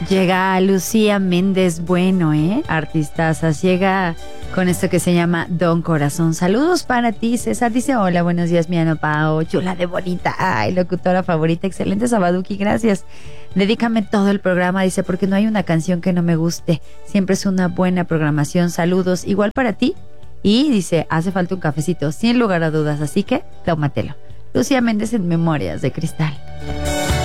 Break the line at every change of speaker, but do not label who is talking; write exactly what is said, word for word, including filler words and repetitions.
Llega Lucía Méndez, bueno, ¿eh? Artistazas, llega con esto que se llama Don Corazón. Saludos para ti, César. Dice, hola, buenos días, mi Ano Pao, chula de bonita, ay, locutora favorita, excelente Sabaduki, gracias. Dedícame todo el programa, dice, porque no hay una canción que no me guste. Siempre es una buena programación. Saludos, igual para ti. Y dice, hace falta un cafecito, sin lugar a dudas, así que tómatelo. Lucía Méndez en Memorias de Cristal.